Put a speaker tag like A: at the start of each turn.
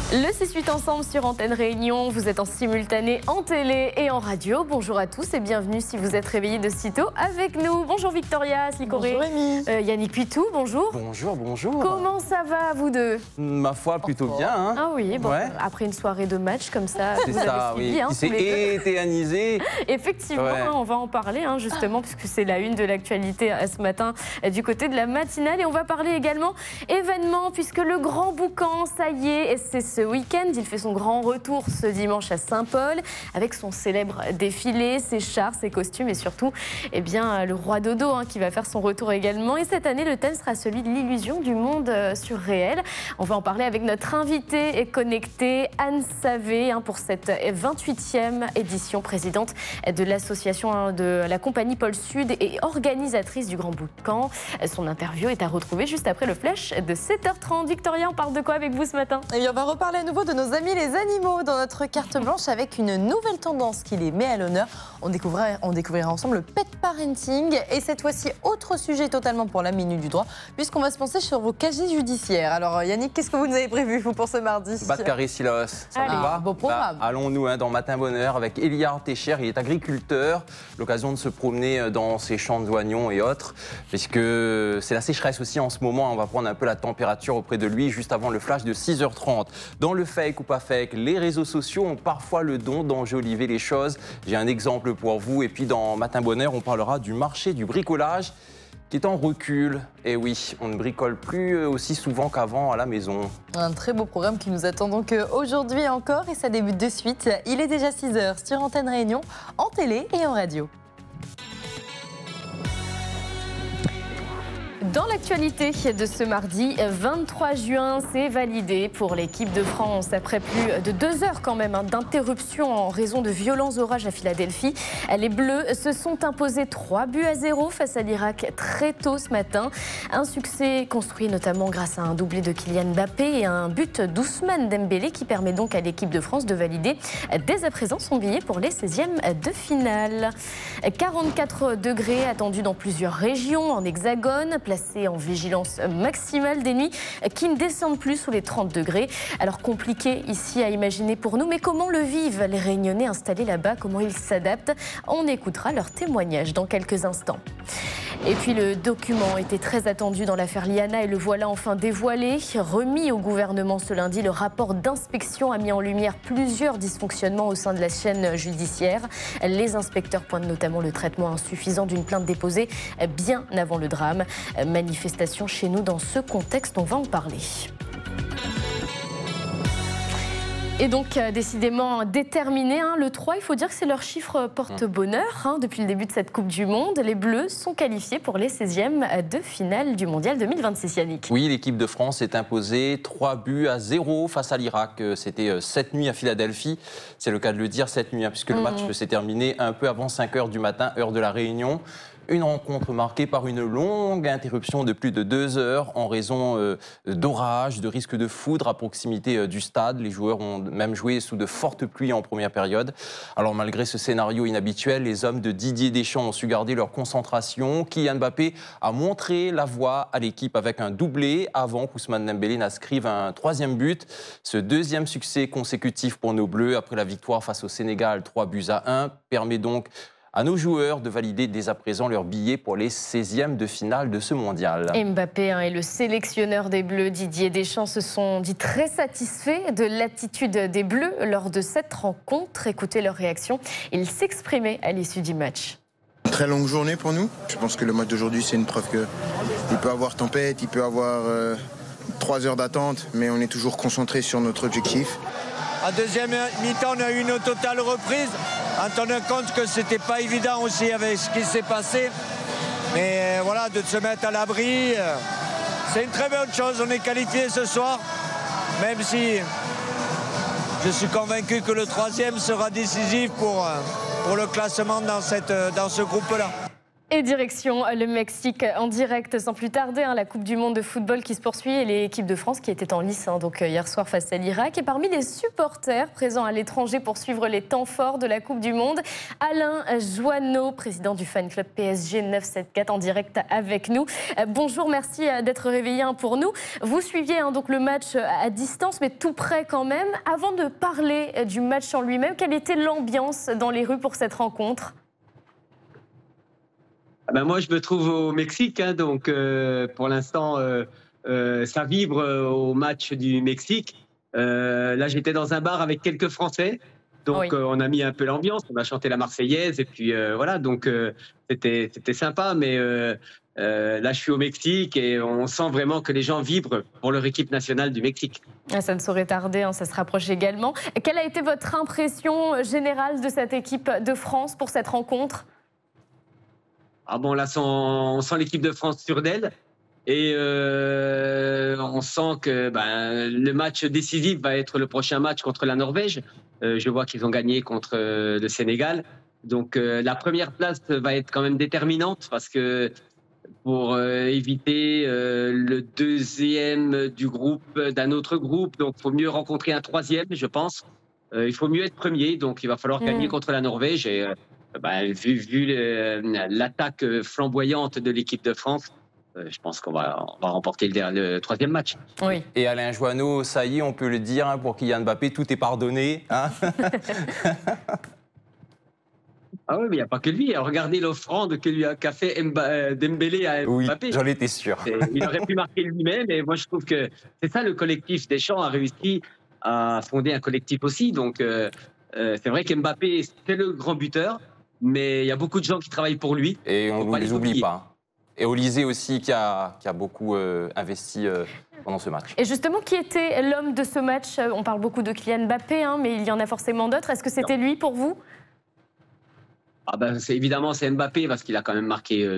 A: Le 6-8 ensemble sur Antenne Réunion, vous êtes en simultané en télé et en radio. Bonjour à tous et bienvenue si vous êtes réveillés de sitôt avec nous. Bonjour Victoria, Slicoré.
B: Bonjour Rémi.
A: Yannick Pitou, bonjour.
C: Bonjour.
A: Comment ça va vous deux?
C: Ma foi, plutôt bien. Hein.
A: Ah oui, bon, après une soirée de match comme ça,
C: c'est
A: vous
C: ça,
A: avez suivi.
C: Oui. C'est étéanisé.
A: Effectivement, on va en parler justement puisque c'est la une de l'actualité ce matin du côté de la matinale. Et on va parler également événements puisque le Grand Boucan, ça y est, et c'est ce week-end. Il fait son grand retour ce dimanche à Saint-Paul avec son célèbre défilé, ses chars, ses costumes et surtout le roi Dodo qui va faire son retour également. Et cette année, le thème sera celui de l'illusion du monde surréel. On va en parler avec notre invitée et connectée, Anne Savé, pour cette 28e édition, présidente de l'association de la compagnie Pôle Sud et organisatrice du Grand Boucan. Son interview est à retrouver juste après le flash de 7h30. Victoria, on parle de quoi avec vous ce matin?
B: Et on va reparler à nouveau de nos amis les animaux dans notre carte blanche avec une nouvelle tendance qui les met à l'honneur. On découvrira ensemble le pet parenting et cette fois-ci autre sujet totalement pour la minute du droit puisqu'on va se pencher sur vos casiers judiciaires. Alors Yannick, qu'est-ce que vous nous avez prévu pour ce mardi?
C: Batcarré Silos, ça vous va?
B: Beau programme.
C: Allons-nous dans Matin Bonheur avec Eliard Técher, il est agriculteur, l'occasion de se promener dans ses champs d'oignons et autres puisque c'est la sécheresse aussi en ce moment. On va prendre un peu la température auprès de lui juste avant le flash de 6h30. Dans le fake ou pas fake, les réseaux sociaux ont parfois le don d'enjoliver les choses. J'ai un exemple pour vous. Et puis dans Matin Bonheur, on parlera du marché du bricolage qui est en recul. Et oui, on ne bricole plus aussi souvent qu'avant à la maison.
B: Un très beau programme qui nous attend donc aujourd'hui encore et ça débute de suite. Il est déjà 6h sur Antenne Réunion, en télé et en radio.
A: Dans l'actualité de ce mardi 23 juin, c'est validé pour l'équipe de France. Après plus de 2 heures quand même d'interruption en raison de violents orages à Philadelphie, les Bleus se sont imposés 3-0 face à l'Irak très tôt ce matin. Un succès construit notamment grâce à un doublé de Kylian Mbappé et un but d'Ousmane Dembélé qui permet donc à l'équipe de France de valider dès à présent son billet pour les 16e de finale. 44 degrés attendus dans plusieurs régions en Hexagone, placés en vigilance maximale, des nuits qui ne descendent plus sous les 30 degrés. Alors compliqué ici à imaginer pour nous, mais comment le vivent les Réunionnais installés là-bas, comment ils s'adaptent? On écoutera leur témoignage dans quelques instants. Et puis le document était très attendu dans l'affaire Liana et le voilà enfin dévoilé. Remis au gouvernement ce lundi, le rapport d'inspection a mis en lumière plusieurs dysfonctionnements au sein de la chaîne judiciaire. Les inspecteurs pointent notamment le traitement insuffisant d'une plainte déposée bien avant le drame. Manifestation chez nous dans ce contexte, on va en parler. Et donc, décidément déterminé, le 3, il faut dire que c'est leur chiffre porte-bonheur. Depuis le début de cette Coupe du Monde, les Bleus sont qualifiés pour les 16e de finale du Mondial 2026, Yannick.
C: Oui, l'équipe de France s'est imposée 3-0 face à l'Irak. C'était cette nuit à Philadelphie. C'est le cas de le dire, cette nuit, puisque le match s'est terminé un peu avant 5h du matin, heure de la Réunion. Une rencontre marquée par une longue interruption de plus de 2 heures en raison d'orages, de risques de foudre à proximité du stade. Les joueurs ont même joué sous de fortes pluies en première période. Alors malgré ce scénario inhabituel, les hommes de Didier Deschamps ont su garder leur concentration. Kylian Mbappé a montré la voie à l'équipe avec un doublé avant qu'Ousmane Dembélé n'inscrive un 3e but. Ce 2e succès consécutif pour nos Bleus après la victoire face au Sénégal 3-1 permet donc à nos joueurs de valider dès à présent leur billet pour les 16e de finale de ce mondial.
A: Mbappé et le sélectionneur des Bleus, Didier Deschamps, se sont dit très satisfaits de l'attitude des Bleus lors de cette rencontre. Écoutez leur réaction. Ils s'exprimaient à l'issue du match.
D: Très longue journée pour nous. Je pense que le match d'aujourd'hui, c'est une preuve qu'il peut y avoir tempête, il peut y avoir 3 heures d'attente, mais on est toujours concentré sur notre objectif.
E: En deuxième mi-temps, on a eu une totale reprise, en tenant compte que c'était pas évident aussi avec ce qui s'est passé. Mais voilà, de se mettre à l'abri, c'est une très bonne chose. On est qualifié ce soir, même si je suis convaincu que le 3e sera décisif pour le classement dans ce groupe-là.
A: Et direction le Mexique en direct sans plus tarder, la Coupe du Monde de football qui se poursuit et l'équipe de France qui était en lice donc hier soir face à l'Irak. Et parmi les supporters présents à l'étranger pour suivre les temps forts de la Coupe du Monde, Alain Joanneau, président du fan club PSG 974 en direct avec nous. Bonjour, merci d'être réveillé pour nous. Vous suiviez donc le match à distance mais tout près quand même. Avant de parler du match en lui-même, quelle était l'ambiance dans les rues pour cette rencontre ?
F: Moi, je me trouve au Mexique, donc pour l'instant, ça vibre au match du Mexique. Là, j'étais dans un bar avec quelques Français, donc
A: Oui.
F: on a mis un peu l'ambiance, on a chanté la Marseillaise, et puis voilà, donc c'était sympa, mais là, je suis au Mexique et on sent vraiment que les gens vibrent pour leur équipe nationale du Mexique.
A: Ça ne saurait tarder, ça se rapproche également. Quelle a été votre impression générale de cette équipe de France pour cette rencontre ?
F: Ah bon, là, on sent l'équipe de France sûre d'elle. Et on sent que le match décisif va être le prochain match contre la Norvège. Je vois qu'ils ont gagné contre le Sénégal. Donc la première place va être quand même déterminante parce que pour éviter le deuxième du groupe d'un autre groupe, donc il faut mieux rencontrer un troisième, je pense. Il faut mieux être premier, donc il va falloir gagner contre la Norvège. Et vu l'attaque flamboyante de l'équipe de France, je pense qu'on va remporter le troisième match.
A: Oui.
C: Et Alain Joanneau, ça y est, on peut le dire, pour Kylian Mbappé, tout est pardonné.
F: Ah oui, mais il n'y a pas que lui. Regardez l'offrande qu'a fait Dembélé à Mbappé.
C: Oui, j'en étais sûr.
F: Il aurait pu marquer lui-même, et moi je trouve que c'est ça le collectif. Deschamps a réussi à fonder un collectif aussi. Donc c'est vrai qu'Mbappé, c'est le grand buteur, mais il y a beaucoup de gens qui travaillent pour lui.
C: Et on
F: Faut
C: ne
F: pas
C: les
F: les
C: oublie
F: oublier.
C: pas. Et Olysée aussi, qui a beaucoup investi pendant ce match.
A: Et justement, qui était l'homme de ce match ? On parle beaucoup de Kylian Mbappé, mais il y en a forcément d'autres. Est-ce que c'était lui pour vous ?
F: Évidemment, c'est Mbappé parce qu'il a quand même marqué